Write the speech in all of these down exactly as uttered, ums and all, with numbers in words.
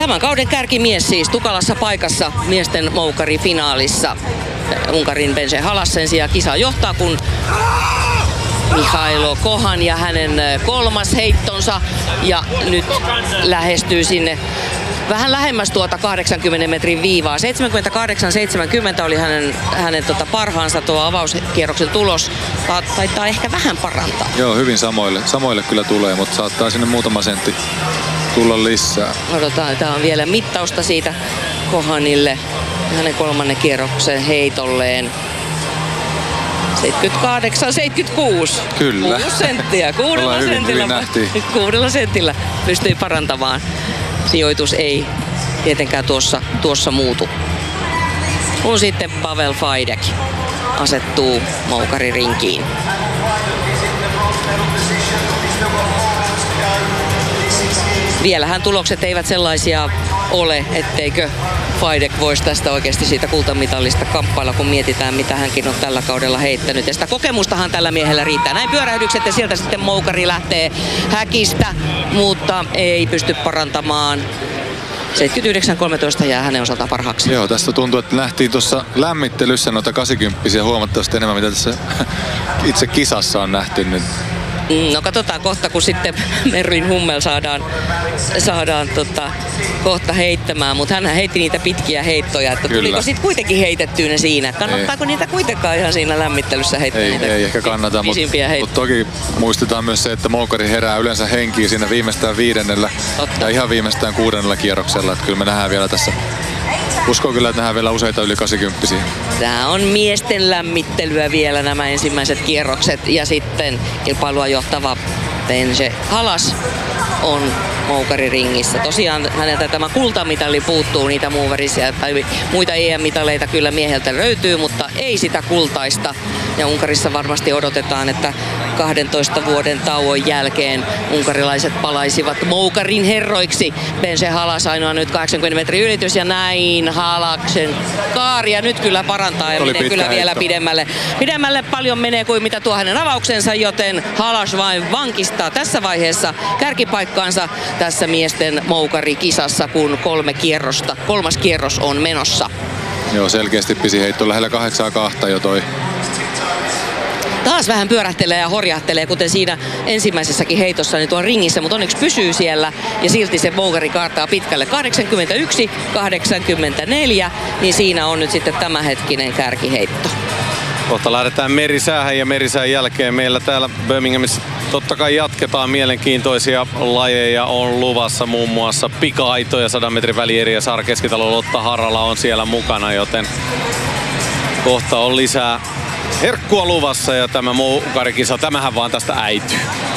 Tämän kauden kärkimies siis tukalassa paikassa miesten moukarifinaalissa. Unkarin Bence Halas sen sijaan kisa johtaa, kun Mihailo Kohan ja hänen kolmas heittonsa ja nyt lähestyy sinne vähän lähemmäs tuota kahdeksankymmenen metrin viivaa. seitsemänkymmentäkahdeksan seitsemänkymmentä oli hänen, hänen tota parhaansa tuo avauskierroksen tulos. Taitaa ehkä vähän parantaa. Joo, hyvin samoille. Samoille kyllä tulee, mutta saattaa sinne muutama sentti tulla lisää. Odotetaan, tämä on vielä mittausta siitä Kohanille hänen kolmannen kierroksen heitolleen. seitsemänkymmentäkahdeksan seitsemänkymmentäkuusi. Kyllä. Kuusi senttiä. Kuudella hyvin, sentillä, hyvin kuudella sentillä pystyi parantamaan. Sijoitus ei tietenkään tuossa, tuossa muutu. Kun sitten Pavel Fajdek asettuu moukaririnkiin. Vielähän tulokset eivät sellaisia ole, etteikö Fajdek voisi tästä oikeasti siitä kultamitalista kamppailla, kun mietitään, mitä hänkin on tällä kaudella heittänyt. Ja sitä kokemustahan tällä miehellä riittää. Näin pyörähdykset ja sieltä sitten moukari lähtee häkistä, mutta ei pysty parantamaan. seitsemänkymmentäyhdeksän kolmetoista jää hänen osaltaan parhaaksi. Joo, tästä tuntuu, että nähtiin tuossa lämmittelyssä noita kahdeksankymppisiä huomattavasti enemmän, mitä tässä itse kisassa on nähty nyt. No katsotaan kohta, kun sitten Merlin Hummel saadaan, saadaan tota, kohta heittämään, mutta hän heitti niitä pitkiä heittoja, että Kyllä. tuliko sitten kuitenkin heitettyä ne siinä? Kannattaako ei. niitä kuitenkaan ihan siinä lämmittelyssä heittää? Ei, niitä ei ehkä kannata, mutta mut toki muistetaan myös se, että moukari herää yleensä henkiin siinä viimeistään viidennellä Totta. ja ihan viimeistään kuudennella kierroksella, että kyllä me nähdään vielä tässä. Uskon kyllä, että nähdään vielä useita yli kahdeksankymppisiä. Tämä on miesten lämmittelyä vielä nämä ensimmäiset kierrokset ja sitten kilpailua johtava Bence Halas on moukariringissä. Tosiaan häneltä tämä kultamitali puuttuu, niitä muuverisia tai muita E M-mitaleita kyllä mieheltä löytyy, mutta ei sitä kultaista. Ja Unkarissa varmasti odotetaan, että kahdentoista vuoden tauon jälkeen unkarilaiset palaisivat moukarin herroiksi. Bence Halas ainoa nyt kahdeksankymmentä metrin ylitys ja näin Halaksen kaari. Ja nyt kyllä parantaa ja menee kyllä heitto. vielä pidemmälle. Pidemmälle paljon menee kuin mitä tuo hänen avauksensa, joten Halas vain vankistaa tässä vaiheessa kärkipaikkaansa tässä miesten moukarikisassa, kun kolme kierrosta, kolmas kierros on menossa. Joo, selkeästi pisi heitto lähellä kahdeksaa kahta jo toi. Taas vähän pyörähtelee ja horjahtelee, kuten siinä ensimmäisessäkin heitossa, niin tuo ringissä, mutta onneksi pysyy siellä ja silti se moukari kaartaa pitkälle. kahdeksankymmentäyksi kahdeksankymmentäneljä, niin siinä on nyt sitten tämänhetkinen kärkiheitto. Kohta lähdetään merisäähän ja merisään jälkeen meillä täällä Birminghamissa totta kai jatketaan. Mielenkiintoisia lajeja on luvassa, muun muassa pika-aito ja sadan metrin välieri ja Saara Keskitalo Lotta Harala on siellä mukana, joten kohta on lisää herkkua luvassa ja tämä moukarikisa, tämähän vaan tästä äityy.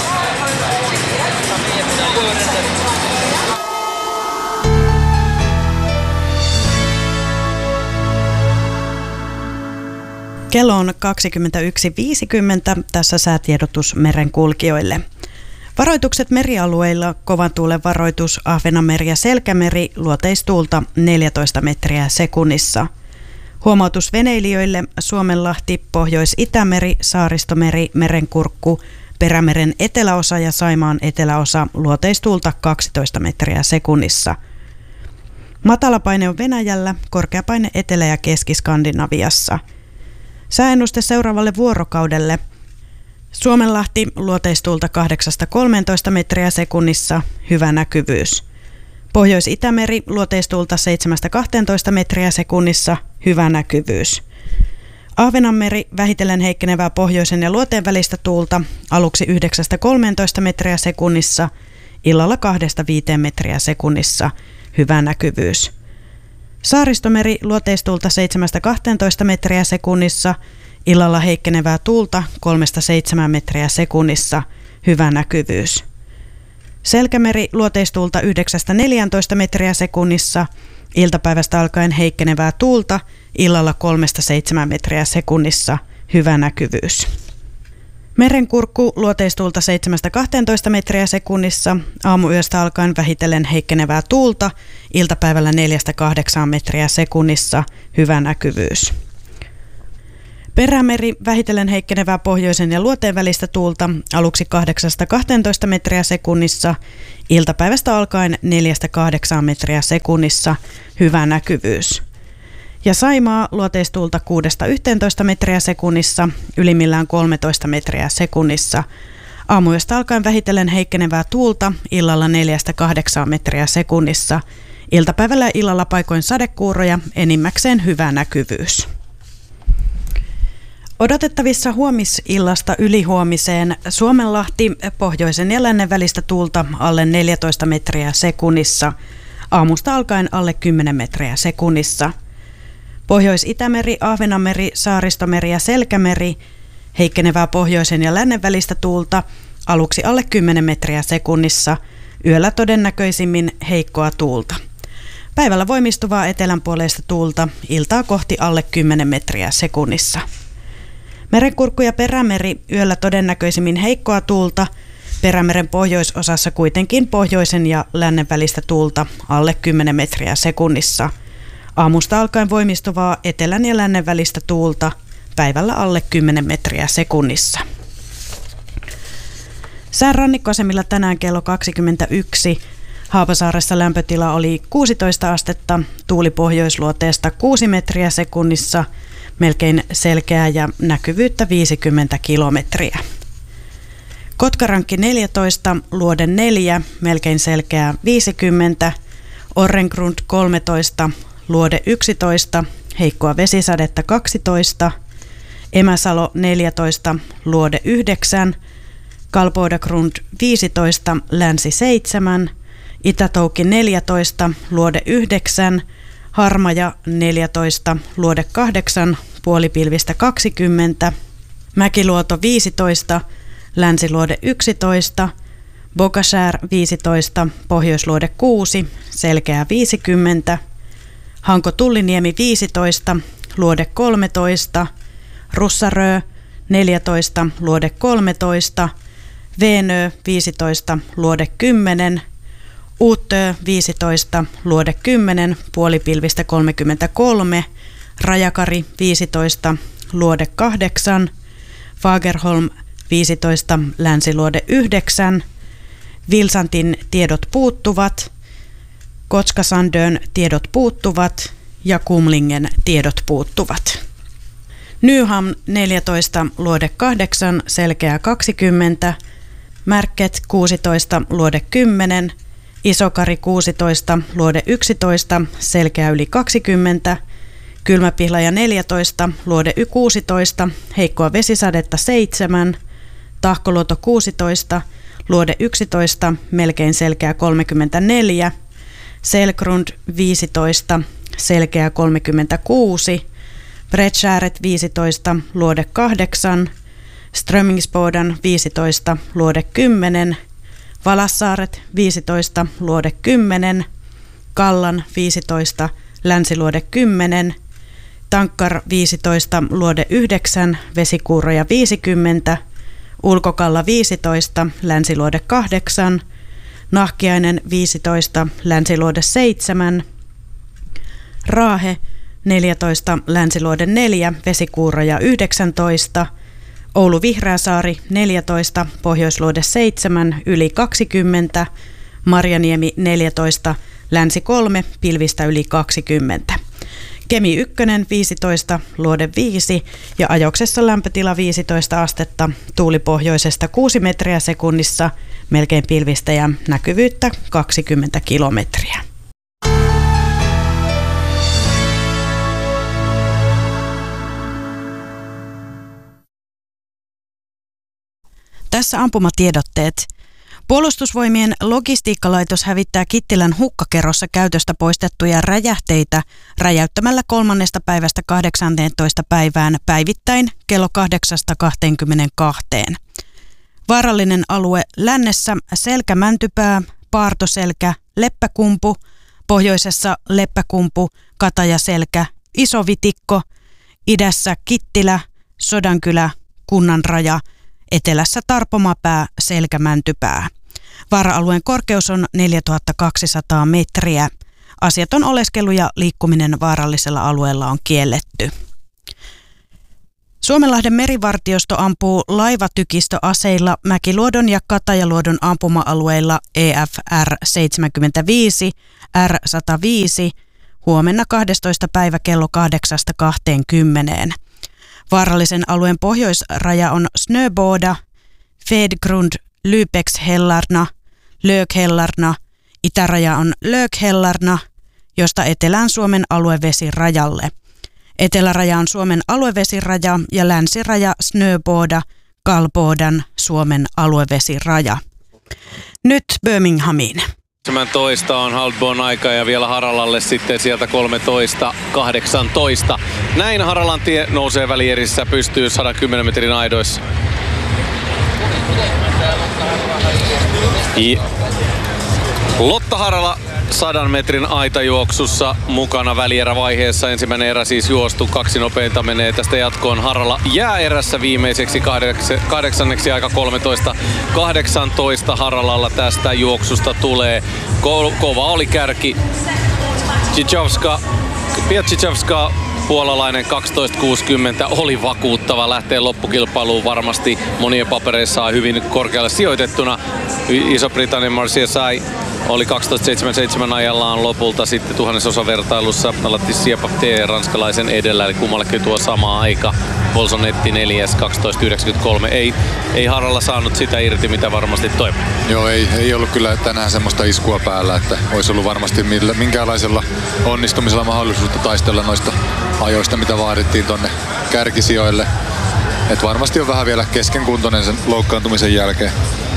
Kello on kaksikymmentäyksi viisikymmentä. Tässä säätiedotus merenkulkijoille. Varoitukset merialueilla: kovan tuulen varoitus Ahvenanmeri ja Selkämeri, luoteistuulta neljätoista metriä sekunnissa. Huomautus veneilijöille: Suomenlahti, Pohjois-Itämeri, Saaristomeri, Merenkurkku, Perämeren eteläosa ja Saimaan eteläosa, luoteistuulta kaksitoista metriä sekunnissa. Matalapaine on Venäjällä, korkeapaine Etelä- ja Keski-Skandinaviassa. Sääennuste seuraavalle vuorokaudelle: Suomenlahti, luoteistuulta kahdeksasta kolmeentoista metriä sekunnissa, hyvä näkyvyys. Pohjois-Itämeri, luoteistuulta seitsemästä kahteentoista metriä sekunnissa, hyvä näkyvyys. Ahvenanmeri, vähitellen heikkenevää pohjoisen ja luoteen välistä tuulta, aluksi yhdeksästä kolmeentoista metriä sekunnissa, illalla kahdesta viiteen metriä sekunnissa, hyvä näkyvyys. Saaristomeri, luoteistuulta seitsemästä kahteentoista metriä sekunnissa, illalla heikkenevää tuulta kolmesta seitsemään metriä sekunnissa, hyvä näkyvyys. Selkämeri, luoteistuulta yhdeksästä neljääntoista metriä sekunnissa, iltapäivästä alkaen heikkenevää tuulta, illalla kolmesta seitsemään metriä sekunnissa, hyvä näkyvyys. Merenkurkku, luoteistuulta seitsemästä kahteentoista metriä sekunnissa, aamuyöstä alkaen vähitellen heikkenevää tuulta, iltapäivällä neljästä kahdeksaan metriä sekunnissa, hyvä näkyvyys. Perämeri vähitellen heikkenevää pohjoisen ja luoteen välistä tuulta aluksi kahdeksasta kahteentoista metriä sekunnissa, iltapäivästä alkaen neljästä kahdeksaan metriä sekunnissa, hyvä näkyvyys. Ja Saimaa luoteistuulta kuudesta yhteentoista metriä sekunnissa, ylimmillään kolmetoista metriä sekunnissa. Aamuyöstä alkaen vähitellen heikkenevää tuulta, illalla neljästä kahdeksaan metriä sekunnissa. Iltapäivällä ja illalla paikoin sadekuuroja, enimmäkseen hyvä näkyvyys. Odotettavissa huomisillasta ylihuomiseen Suomenlahti pohjoisen ja lännen välistä tuulta alle neljätoista metriä sekunnissa, aamusta alkaen alle kymmenen metriä sekunnissa. Pohjois-Itämeri, Ahvenanmeri, Saaristomeri ja Selkämeri, heikkenevää pohjoisen ja lännen välistä tuulta, aluksi alle kymmenen metriä sekunnissa, yöllä todennäköisimmin heikkoa tuulta. Päivällä voimistuvaa etelänpuoleista tuulta, iltaa kohti alle kymmenen metriä sekunnissa. Merenkurkku ja Perämeri, yöllä todennäköisimmin heikkoa tuulta, Perämeren pohjoisosassa kuitenkin pohjoisen ja lännen välistä tuulta, alle kymmenen metriä sekunnissa. Aamusta alkaen voimistuvaa etelän ja lännen välistä tuulta, päivällä alle kymmenen metriä sekunnissa. Sään rannikkoasemilla tänään kello kaksikymmentäyksi. Haapasaaressa lämpötila oli kuusitoista astetta, tuuli pohjoisluoteesta kuusi metriä sekunnissa, melkein selkeää ja näkyvyyttä viisikymmentä kilometriä. Kotkarankki neljätoista, Luode neljä, melkein selkeää viisikymmentä, Orrengrund kolmetoista, Luode yksitoista, heikkoa vesisadetta kaksitoista, Emäsalo neljätoista, Luode yhdeksän, Kalpoidagrund viisitoista, Länsi seitsemän, Itätoukki neljätoista, Luode yhdeksän, Harmaja neljätoista, Luode kahdeksan, puolipilvistä kaksikymmentä, Mäkiluoto viisitoista, Länsiluode yksitoista, Bokashär viisitoista, Pohjoisluode kuusi, selkeää viisikymmentä, Hanko-Tulliniemi viisitoista, Luode kolmetoista, Russarö neljätoista, Luode kolmetoista, Veenö viisitoista, Luode kymmenen, Uutö viisitoista, Luode kymmenen, puolipilvistä kolmekymmentäkolme, Rajakari viisitoista, Luode kahdeksan, Fagerholm viisitoista, Länsiluode yhdeksän, Vilsantin tiedot puuttuvat, Kotskasandön tiedot puuttuvat ja Kumlingen tiedot puuttuvat. Nyhamn neljätoista, Luode kahdeksan, selkeää kaksikymmentä, Märket kuusitoista, Luode kymmenen, Isokari kuusitoista, Luode yksitoista, selkeä yli kaksikymmentä, Kylmäpihlaja neljätoista, Luode kuusitoista, heikkoa vesisadetta seitsemän, Tahkoluoto kuusitoista, Luode yksitoista, melkein selkeä kolmekymmentäneljä, Selgrund viisitoista, selkeä kolmekymmentäkuusi, Bredskääret viisitoista, Luode kahdeksan, Strömingsboden viisitoista, Luode kymmenen, Valassaaret viisitoista, Luode kymmenen, Kallan viisitoista, Länsiluode kymmenen, Tankkar viisitoista, Luode yhdeksän, Vesikuuroja viisikymmentä, Ulkokalla viisitoista, Länsiluode kahdeksan, Nahkiainen viisitoista, Länsiluode seitsemän, Raahe neljätoista, Länsiluode neljä, Vesikuuroja yhdeksäntoista, Oulu Vihreäsaari neljätoista, Pohjoisluode seitsemän, yli kaksikymmentä, Marjaniemi neljätoista, Länsi kolme, pilvistä yli kaksikymmentä. Kemi yksi viisitoista, Luode viisi ja Ajoksessa lämpötila viisitoista astetta, tuuli pohjoisesta kuusi metriä sekunnissa, melkein pilvistä ja näkyvyyttä kaksikymmentä kilometriä. Tässä ampumatiedotteet. Puolustusvoimien logistiikkalaitos hävittää Kittilän hukkakerrossa käytöstä poistettuja räjähteitä räjäyttämällä kolmannesta päivästä kahdeksanteentoista päivään päivittäin kello kahdeksasta kahteenkymmeneenkahteen. Vaarallinen alue lännessä Selkä-Mäntypää, Paartoselkä, Leppäkumpu, pohjoisessa Leppäkumpu, Katajaselkä, Iso-Vitikko, idässä Kittilä, Sodankylä, Kunnanraja, etelässä Tarpomapää, Selkä-Mäntypää. Vaara-alueen korkeus on neljätuhatta kaksisataa metriä. Asiaton oleskelu ja liikkuminen vaarallisella alueella on kielletty. Suomenlahden merivartiosto ampuu laivatykistöaseilla Mäkiluodon ja Katajaluodon ampuma-alueilla E F R seitsemänkymmentäviisi, R sata viisi huomenna kahdestoista päivä kello kahdeksasta kahteenkymmeneen. Vaarallisen alueen pohjoisraja on Snöboda, Fedgrund, Lübeckshellarna, Lökhellarna, itäraja on Lökhellarna, josta etelään Suomen aluevesirajalle. Eteläraja on Suomen aluevesiraja ja länsiraja Snöboda, Kalbodan Suomen aluevesiraja. Nyt Birminghamiin. seitsemäntoista on Haldbon aika ja vielä Haralalle sitten sieltä kolmetoista kahdeksantoista. Näin Haralan tie nousee välierissä, pystyy sata kymmenen metrin aidoissa. I- Lotta Harala sadan metrin aitajuoksussa mukana välierävaiheessa. Ensimmäinen erä siis juostu, kaksi nopeinta menee tästä jatkoon. Harala jää erässä viimeiseksi kahdeks- kahdeksanneksi aika kolmetoista kahdeksantoista Haralalla tästä juoksusta tulee. Ko- kova oli kärki. Cichowska, Piacichowska, puolalainen kaksitoista kuusikymmentä oli vakuuttava, lähtee loppukilpailuun varmasti monien papereissa hyvin korkealle sijoitettuna. Iso-Britannian Marcia Sai oli kaksitoista seitsemänkymmentäseitsemän ajallaan lopulta sitten tuhannesosa vertailussa Laetitia Paptet ranskalaisen edellä, eli kummallekin tuo sama aika. Bolsonetti neljäs kaksitoista yhdeksänkymmentäkolme. Ei, ei Haralla saanut sitä irti, mitä varmasti toivoi. Joo, ei, ei ollut kyllä tänään semmoista iskua päällä, että olisi ollut varmasti millä, minkäänlaisella onnistumisella mahdollisuutta taistella noista ajoista, mitä vaadittiin tonne kärkisijoille. Et varmasti on vähän vielä keskenkuntoinen sen loukkaantumisen jälkeen.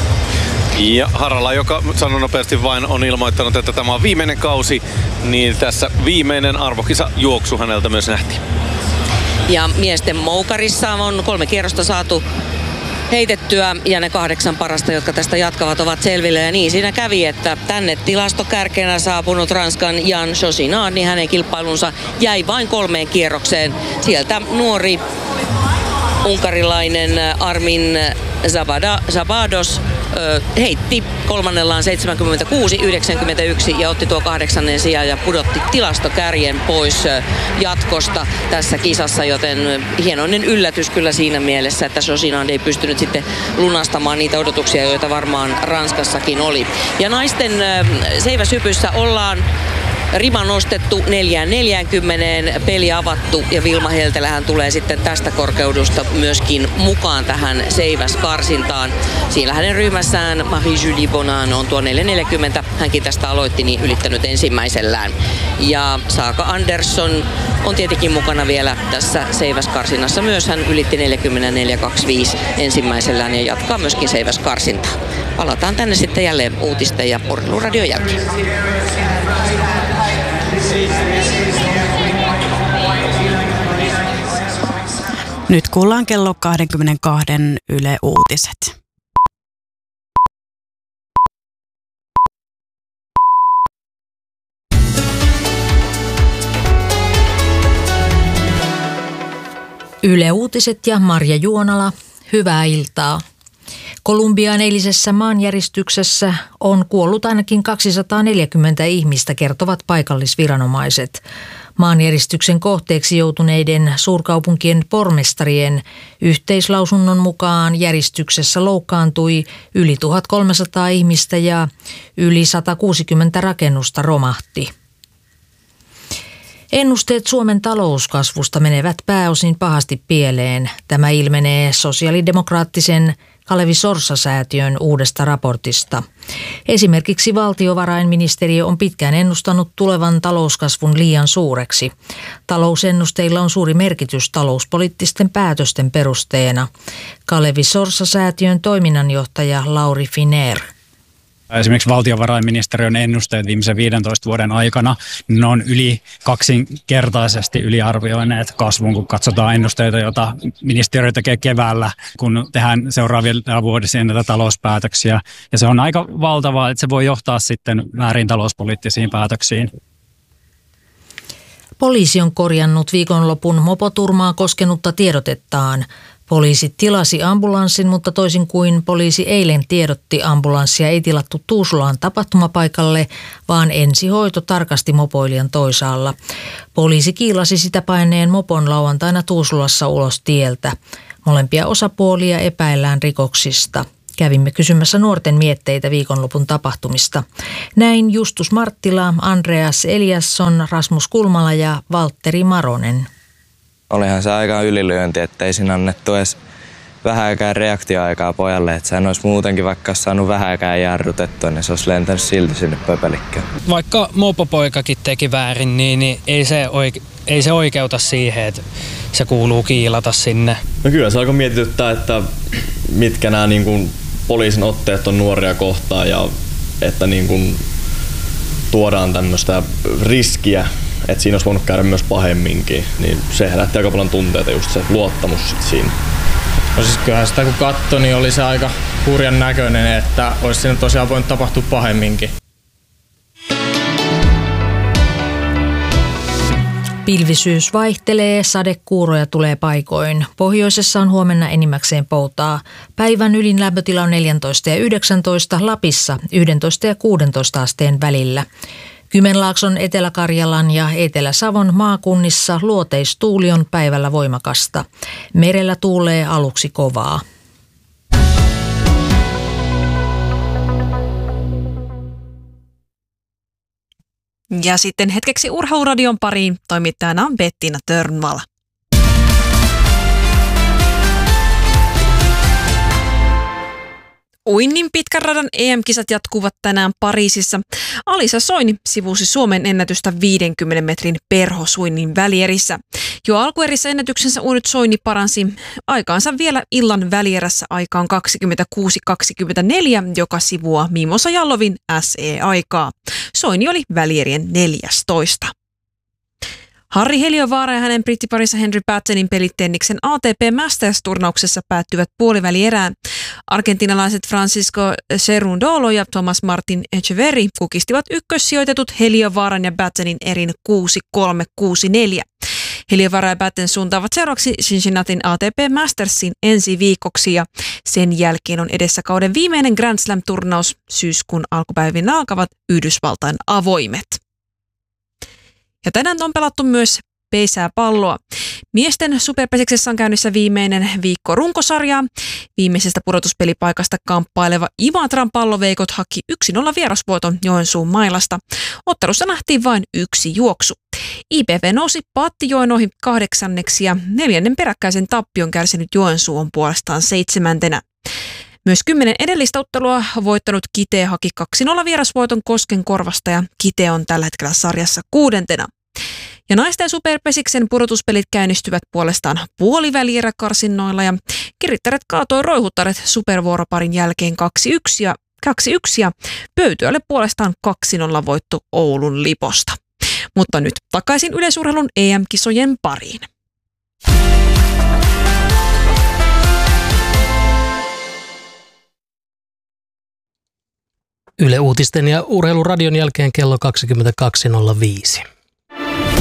Ja Harala, joka sanon nopeasti vain, on ilmoittanut, että tämä on viimeinen kausi, niin tässä viimeinen arvokisa juoksu häneltä myös nähtiin. Ja miesten moukarissa on kolme kierrosta saatu heitettyä ja ne kahdeksan parasta, jotka tästä jatkavat, ovat selville. Ja niin siinä kävi, että tänne tilastokärkeenä saapunut Ranskan Jan Chauchinard, niin hänen kilpailunsa jäi vain kolmeen kierrokseen. Sieltä nuori unkarilainen Armin Zabada, Zabados ö, heitti kolmannellaan seitsemänkymmentäkuusi yhdeksänkymmentäyksi ja otti tuo kahdeksannen sijaan ja pudotti tilastokärjen pois ö, jatkosta tässä kisassa, joten hienoinen yllätys kyllä siinä mielessä, että Chauchinard ei pystynyt sitten lunastamaan niitä odotuksia, joita varmaan Ranskassakin oli. Ja naisten ö, seiväshypyssä ollaan rima nostettu neljään neljäänkymmeneen, peli avattu ja Vilma Heltelähän tulee sitten tästä korkeudesta myöskin mukaan tähän seiväskarsintaan. Siellä hänen ryhmässään Marie-Julie Bonan on tuo neljä neljäkymmentä, hänkin tästä aloitti, niin ylittänyt ensimmäisellään. Ja Saaka Andersson on tietenkin mukana vielä tässä seiväskarsinnassa myös, hän ylitti neljäkymmentäneljä kaksikymmentäviisi ensimmäisellään ja jatkaa myöskin seiväskarsintaa. Palataan tänne sitten jälleen uutisten ja Urheiluradion jälkeen. Nyt kuullaan kello kaksikymmentäkaksi Yle Uutiset. Yle Uutiset ja Marja Juonala, hyvää iltaa. Kolumbian eilisessä maanjäristyksessä on kuollut ainakin kaksisataaneljäkymmentä ihmistä, kertovat paikallisviranomaiset. Maanjäristyksen kohteeksi joutuneiden suurkaupunkien pormestarien yhteislausunnon mukaan järjestyksessä loukkaantui yli tuhatkolmesataa ihmistä ja yli satakuusikymmentä rakennusta romahti. Ennusteet Suomen talouskasvusta menevät pääosin pahasti pieleen. Tämä ilmenee sosiaalidemokraattisen Kalevi Sorsa-säätiön uudesta raportista. Esimerkiksi valtiovarainministeriö on pitkään ennustanut tulevan talouskasvun liian suureksi. Talousennusteilla on suuri merkitys talouspoliittisten päätösten perusteena. Kalevi Sorsa-säätiön toiminnanjohtaja Lauri Finer. Esimerkiksi valtiovarainministeriön ennusteet viimeisen viidentoista vuoden aikana, ne on yli kaksinkertaisesti yliarvioineet kasvun, kun katsotaan ennusteita, joita ministeriö tekee keväällä, kun tehdään seuraavia vuodisia näitä talouspäätöksiä. Ja se on aika valtavaa, että se voi johtaa sitten väärin talouspoliittisiin päätöksiin. Poliisi on korjannut viikonlopun mopoturmaa koskenutta tiedotettaan. Poliisi tilasi ambulanssin, mutta toisin kuin poliisi eilen tiedotti, ambulanssia ei tilattu Tuusulaan tapahtumapaikalle, vaan ensihoito tarkasti mopoilijan toisaalla. Poliisi kiilasi sitä paineen mopon lauantaina Tuusulassa ulos tieltä. Molempia osapuolia epäillään rikoksista. Kävimme kysymässä nuorten mietteitä viikonlopun tapahtumista. Näin Justus Marttila, Andreas Eliasson, Rasmus Kulmala ja Valtteri Maronen. Olihan se aika ylilyönti, ettei siinä annettu edes vähääkään reaktioaikaa pojalle. Että sehän olisi muutenkin vaikka saanut vähääkään jarrutettua, niin se olisi lentänyt silti sinne pöpelikköön. Vaikka mopopoikakin teki väärin, niin, niin ei, se oike- ei se oikeuta siihen, että se kuuluu kiilata sinne. No kyllä se alkoi mietityttää, että mitkä nämä niin kuin poliisin otteet on nuoria kohtaan ja että niin kuin tuodaan tämmöistä riskiä, että siinä olisi voinut käydä myös pahemminkin, niin se herätti aika paljon tunteita, just se luottamus sit siinä. No siis kyllähän sitä kun katsoi, niin oli se aika hurjan näköinen, että olisi siinä tosiaan voinut tapahtua pahemminkin. Pilvisyys vaihtelee, sadekuuroja tulee paikoin. Pohjoisessa on huomenna enimmäkseen poutaa. Päivän ylin lämpötila on neljätoista ja yhdeksäntoista, Lapissa yksitoista ja kuusitoista asteen välillä. Kymenlaakson, Etelä-Karjalan ja Etelä-Savon maakunnissa luoteistuuli on päivällä voimakasta. Merellä tuulee aluksi kovaa. Ja sitten hetkeksi Urheiluradion pariin toimittajana on Bettina Törnvall. Uinnin pitkän radan E M-kisat jatkuvat tänään Pariisissa. Alisa Soini sivusi Suomen ennätystä viidenkymmenen metrin perhosuinnin välierissä. Jo alkuerissä ennätyksensä uinut Soini paransi aikaansa vielä illan välierässä aikaan kaksikymmentäkuusi kaksikymmentäneljä, joka sivuaa Mimosa Jallovin S E-aikaa. Soini oli välierien neljästoista. Harri Heliövaara ja hänen brittiparinsa Henry Pattenin pelit tenniksen A T P Masters-turnauksessa päättyvät puolivälierään. Argentinalaiset Francisco Cerundolo ja Thomas Martin Echeverri kukistivat ykkössijoitetut Heliövaaran ja Pattenin erin kuusi kolme kuusi neljä. Heliövaara ja Patten suuntaavat seuraavaksi Cincinnatin A T P Mastersin ensi viikoksi ja sen jälkeen on edessä kauden viimeinen Grand Slam-turnaus. Syyskuun alkupäivin alkavat Yhdysvaltain avoimet. Ja tänään on pelattu myös pesäpalloa. Miesten superpesiksessä on käynnissä viimeinen viikko runkosarjaa. Viimeisestä pudotuspelipaikasta kamppaileva Imatran palloveikot haki yksi nolla vierasvoiton Joensuun mailasta. Ottelussa nähtiin vain yksi juoksu. I P V nousi Pattijoen ohi kahdeksanneksi ja neljännen peräkkäisen tappion kärsinyt Joensuu on puolestaan seitsemäntenä. Myös kymmenen edellistä ottelua voittanut Kite haki kaksi nolla vierasvoiton Koskenkorvasta ja Kite on tällä hetkellä sarjassa kuudentena. Ja naisten superpesiksen pudotuspelit käynnistyvät puolestaan puolivälieräkarsinnoilla ja Kirittäret kaatoi Roihuttaret supervuoroparin jälkeen kaksi yksi ja, kaksi yksi ja Pöytyölle puolestaan kaksi nolla voitto Oulun Liposta. Mutta nyt takaisin yleisurheilun E M-kisojen pariin. Yle Uutisten ja Urheiluradion jälkeen kello kaksikymmentäkaksi nolla viisi.